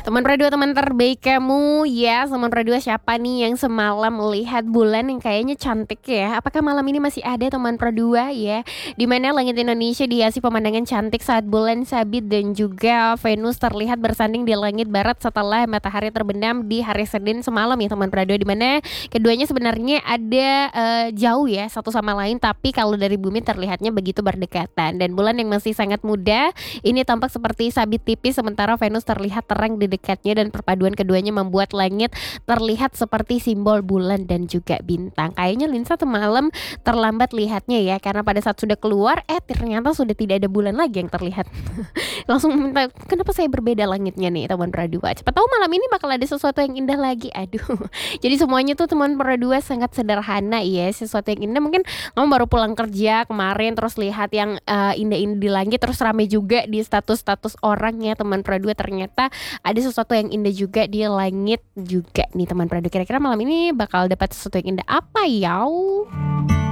Teman Pradua, teman terbaik kamu ya. Teman Pradua, siapa nih yang semalam melihat bulan yang kayaknya cantik ya? Apakah malam ini masih ada teman Pradua ya? Di mana langit Indonesia dihiasi pemandangan cantik saat bulan sabit dan juga Venus terlihat bersanding di langit barat setelah matahari terbenam di hari Senin semalam ya teman Pradua. Di mana keduanya sebenarnya ada jauh ya satu sama lain, tapi kalau dari bumi terlihatnya begitu berdekatan, dan bulan yang masih sangat muda ini tampak seperti sabit tipis sementara Venus terlihat terang di dekatnya, dan perpaduan keduanya membuat langit terlihat seperti simbol bulan dan juga bintang. Kayaknya Linsa semalam terlambat lihatnya ya, karena pada saat sudah keluar ternyata sudah tidak ada bulan lagi yang terlihat. Langsung minta, kenapa saya berbeda langitnya nih teman Pradua? Cepat tahu malam ini bakal ada sesuatu yang indah lagi. Aduh. Jadi semuanya tuh teman Pradua sangat sederhana ya, sesuatu yang indah. Mungkin kamu baru pulang kerja kemarin terus lihat yang indah-indah di langit, terus rame juga di status-status orang ya teman Pradua, ternyata ada sesuatu yang indah juga di langit juga nih teman Pradua. Kira-kira malam ini bakal dapat sesuatu yang indah apa ya?